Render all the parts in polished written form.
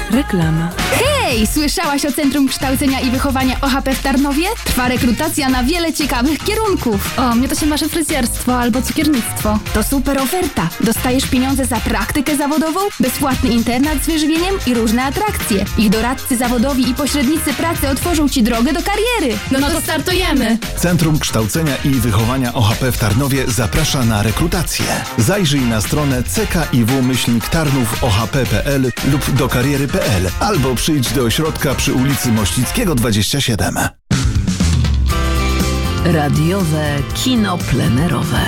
Reklama. Hej! Słyszałaś o Centrum Kształcenia i Wychowania OHP w Tarnowie? Trwa rekrutacja na wiele ciekawych kierunków. O, mnie to się marzy fryzjerstwo albo cukiernictwo. To super oferta. Dostajesz pieniądze za praktykę zawodową, bezpłatny internat z wyżywieniem i różne atrakcje. Ich doradcy zawodowi i pośrednicy pracy otworzą Ci drogę do kariery. No to startujemy! Centrum Kształcenia i Wychowania OHP w Tarnowie zaprasza na rekrutację. Zajrzyj na stronę ckiw-tarnów.ohp.pl lub do kariery.pl albo przyjdź do ośrodka przy ulicy Mościckiego 27. Radiowe kino plenerowe.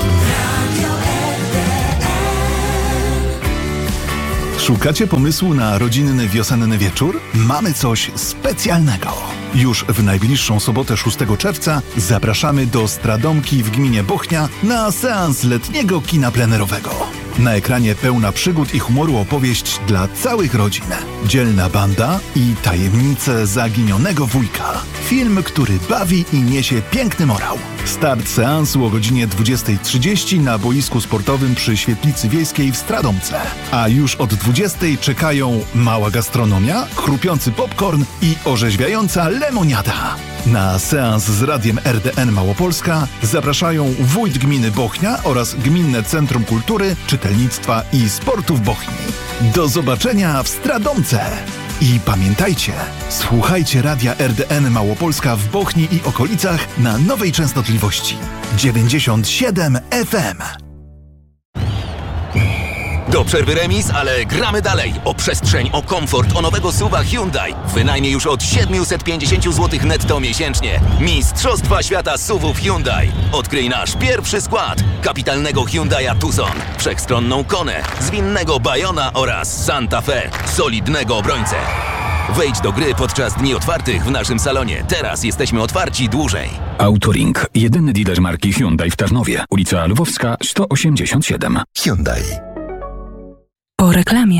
Szukacie pomysłu na rodzinny wiosenny wieczór? Mamy coś specjalnego. Już w najbliższą sobotę 6 czerwca zapraszamy do Stradomki w gminie Bochnia na seans letniego kina plenerowego. Na ekranie pełna przygód i humoru opowieść dla całych rodzin. Dzielna banda i tajemnice zaginionego wujka. Film, który bawi i niesie piękny morał. Start seansu o godzinie 20:30 na boisku sportowym przy Świetlicy Wiejskiej w Stradomce. A już od 20:00 czekają mała gastronomia, chrupiący popcorn i orzeźwiająca lemoniada. Na seans z Radiem RDN Małopolska zapraszają wójt gminy Bochnia oraz Gminne Centrum Kultury, Czytelnictwa i Sportu w Bochni. Do zobaczenia w Stradomce! I pamiętajcie, słuchajcie Radia RDN Małopolska w Bochni i okolicach na nowej częstotliwości 97 FM. Do przerwy remis, ale gramy dalej. O przestrzeń, o komfort, o nowego SUV-a Hyundai. Wynajmie już od 750 zł netto miesięcznie. Mistrzostwa świata SUV-ów Hyundai. Odkryj nasz pierwszy skład. Kapitalnego Hyundai'a Tucson, wszechstronną Konę, zwinnego Bayona oraz Santa Fe, solidnego obrońcę. Wejdź do gry podczas dni otwartych w naszym salonie. Teraz jesteśmy otwarci dłużej. Autoring. Jedyny dealer marki Hyundai w Tarnowie. Ulica Lwowska 187. Hyundai. Po reklamie.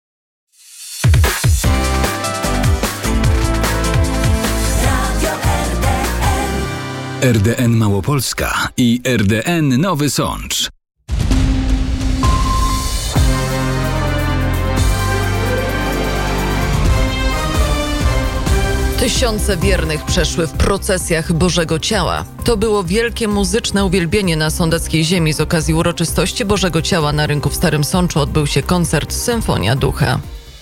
RDN Małopolska i RDN Nowy Sącz. Tysiące wiernych przeszły w procesjach Bożego Ciała. To było wielkie muzyczne uwielbienie na sądeckiej ziemi. Z okazji uroczystości Bożego Ciała na rynku w Starym Sączu odbył się koncert Symfonia Ducha.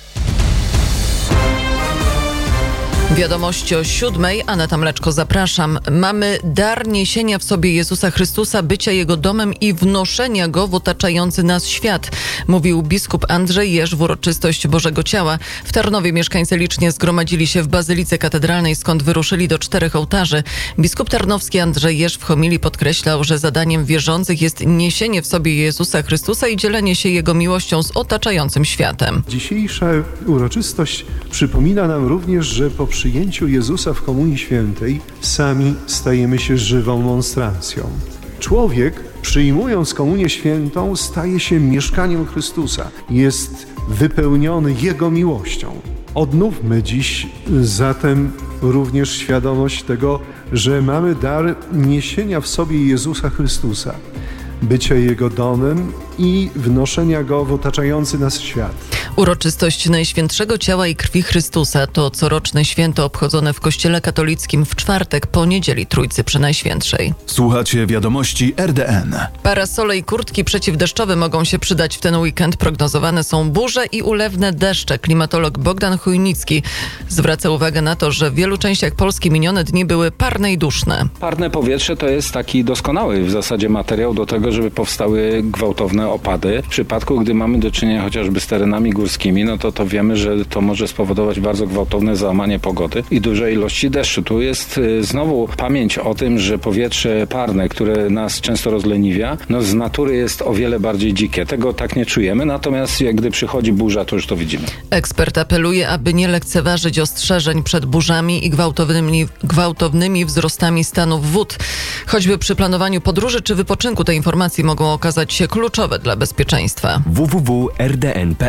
Wiadomości o 7:00. Aneta Mleczko, zapraszam. Mamy dar niesienia w sobie Jezusa Chrystusa, bycia Jego domem i wnoszenia Go w otaczający nas świat, mówił biskup Andrzej Jerz w uroczystość Bożego Ciała. W Tarnowie mieszkańcy licznie zgromadzili się w Bazylice Katedralnej, skąd wyruszyli do 4 ołtarzy. Biskup tarnowski Andrzej Jerz w homilii podkreślał, że zadaniem wierzących jest niesienie w sobie Jezusa Chrystusa i dzielenie się Jego miłością z otaczającym światem. Dzisiejsza uroczystość przypomina nam również, że po przyjęciu Jezusa w Komunii Świętej sami stajemy się żywą monstrancją. Człowiek, przyjmując Komunię Świętą, staje się mieszkaniem Chrystusa. Jest wypełniony Jego miłością. Odnówmy dziś zatem również świadomość tego, że mamy dar niesienia w sobie Jezusa Chrystusa, bycia Jego domem i wnoszenia Go w otaczający nas świat. Uroczystość Najświętszego Ciała i Krwi Chrystusa to coroczne święto obchodzone w Kościele katolickim w czwartek po niedzieli Trójcy Przenajświętszej. Słuchacie wiadomości RDN. Parasole i kurtki przeciwdeszczowe mogą się przydać w ten weekend. Prognozowane są burze i ulewne deszcze. Klimatolog Bogdan Chujnicki zwraca uwagę na to, że w wielu częściach Polski minione dni były parne i duszne. Parne powietrze to jest taki doskonały w zasadzie materiał do tego, żeby powstały gwałtowne opady. W przypadku, gdy mamy do czynienia chociażby z terenami górskimi, no to wiemy, że to może spowodować bardzo gwałtowne załamanie pogody i duże ilości deszczu. Tu jest znowu pamięć o tym, że powietrze parne, które nas często rozleniwia, no z natury jest o wiele bardziej dzikie. Tego tak nie czujemy, natomiast jak gdy przychodzi burza, to już to widzimy. Ekspert apeluje, aby nie lekceważyć ostrzeżeń przed burzami i gwałtownymi wzrostami stanów wód. Choćby przy planowaniu podróży czy wypoczynku te informacje mogą okazać się kluczowe dla bezpieczeństwa. www.rdn.pl.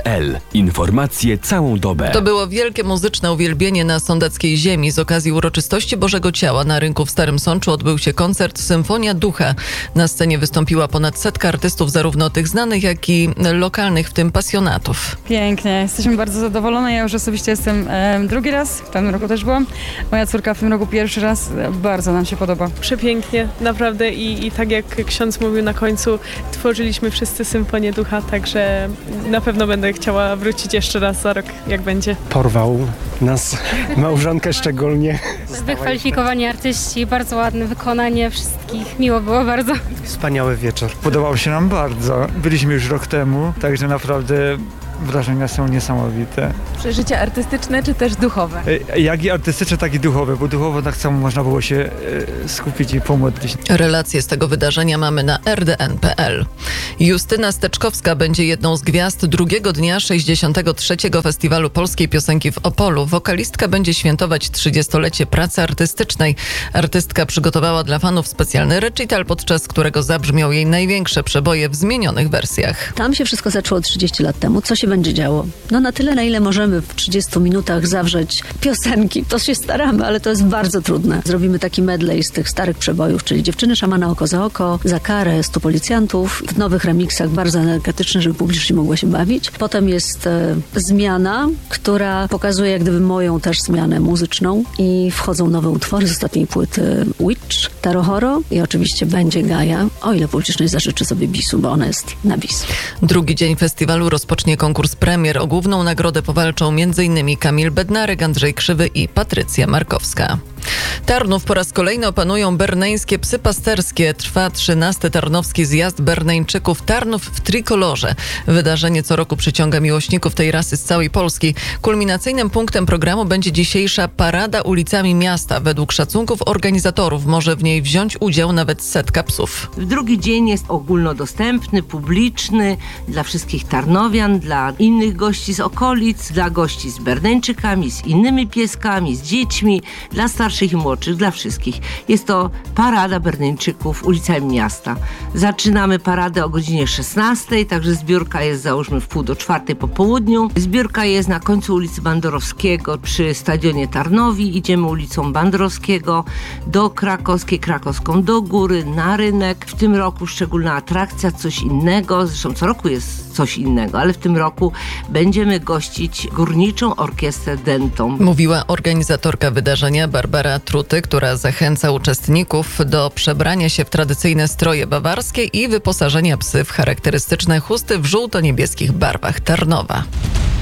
Informacje całą dobę. To było wielkie muzyczne uwielbienie na sądeckiej ziemi. Z okazji uroczystości Bożego Ciała na rynku w Starym Sączu odbył się koncert Symfonia Ducha. Na scenie wystąpiła ponad 100 artystów, zarówno tych znanych, jak i lokalnych, w tym pasjonatów. Pięknie, jesteśmy bardzo zadowolone. Ja już osobiście jestem drugi raz, w tym roku też byłam. Moja córka w tym roku pierwszy raz. Bardzo nam się podoba. Przepięknie, naprawdę i tak jak ksiądz mówił na końcu, tworzyliśmy wszyscy Symfonię Ducha, także na pewno będę chciała wrócić jeszcze raz za rok, jak będzie. Porwał nas, małżonkę szczególnie. Wykwalifikowani artyści, bardzo ładne wykonanie wszystkich, miło było bardzo. Wspaniały wieczór. Podobał się nam bardzo. Byliśmy już rok temu, także naprawdę wrażenia są niesamowite. Przeżycia artystyczne czy też duchowe? Jak i artystyczne, tak i duchowe, bo duchowo tak samo można było się skupić i pomodlić. Relacje z tego wydarzenia mamy na rdn.pl. Justyna Steczkowska będzie jedną z gwiazd drugiego dnia 63. Festiwalu Polskiej Piosenki w Opolu. Wokalistka będzie świętować 30-lecie pracy artystycznej. Artystka przygotowała dla fanów specjalny recital, podczas którego zabrzmią jej największe przeboje w zmienionych wersjach. Tam się wszystko zaczęło 30 lat temu. Co się będzie działo? No na tyle, na ile możemy w 30 minutach zawrzeć piosenki. To się staramy, ale to jest bardzo trudne. Zrobimy taki medley z tych starych przebojów, czyli Dziewczyny szamana oko za oko, Za karę, 100 policjantów, w nowych remiksach bardzo energetyczne, żeby publicznie mogła się bawić. Potem jest zmiana, która pokazuje jak gdyby moją też zmianę muzyczną i wchodzą nowe utwory z ostatniej płyty Witch, Taro Horo i oczywiście będzie Gaja, o ile publiczność zażyczy sobie bisu, bo ona jest na bis. Drugi dzień festiwalu rozpocznie konkurs premier. O główną nagrodę powalczą m.in. Kamil Bednarek, Andrzej Krzywy i Patrycja Markowska. Tarnów po raz kolejny opanują berneńskie psy pasterskie. Trwa 13. Tarnowski Zjazd Berneńczyków Tarnów w trikolorze. Wydarzenie co roku przyciąga miłośników tej rasy z całej Polski. Kulminacyjnym punktem programu będzie dzisiejsza parada ulicami miasta. Według szacunków organizatorów może w niej wziąć udział nawet 100 psów. Drugi dzień jest ogólnodostępny, publiczny dla wszystkich tarnowian, dla innych gości z okolic, dla gości z Berneńczykami, z innymi pieskami, z dziećmi, dla starszych i młodszych, dla wszystkich. Jest to parada Berneńczyków ulicami miasta. Zaczynamy paradę o godzinie 16, także zbiórka jest załóżmy w 3:30 po południu. Zbiórka jest na końcu ulicy Bandorowskiego przy stadionie Tarnowi. Idziemy ulicą Bandorowskiego do Krakowskiej, Krakowską do góry, na rynek. W tym roku szczególna atrakcja, coś innego. Zresztą co roku jest coś innego, ale w tym roku będziemy gościć Górniczą Orkiestrę Dentą. Mówiła organizatorka wydarzenia Barbara Truty, która zachęca uczestników do przebrania się w tradycyjne stroje bawarskie i wyposażenia psy w charakterystyczne chusty w żółto-niebieskich barwach Tarnowa.